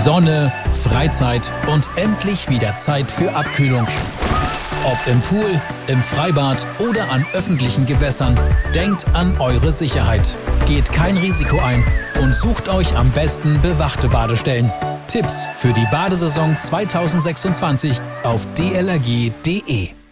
Sonne, Freizeit und endlich wieder Zeit für Abkühlung. Ob im Pool, im Freibad oder an öffentlichen Gewässern, denkt an eure Sicherheit. Geht kein Risiko ein und sucht euch am besten bewachte Badestellen. Tipps für die Badesaison 2026 auf dlrg.de.